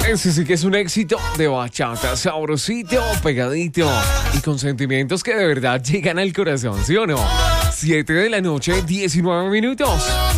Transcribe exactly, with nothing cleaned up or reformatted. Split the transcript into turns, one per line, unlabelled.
Ese sí que es un éxito de bachata, sabrosito, pegadito y con sentimientos que de verdad llegan al corazón, ¿sí o no? siete de la noche, diecinueve minutos.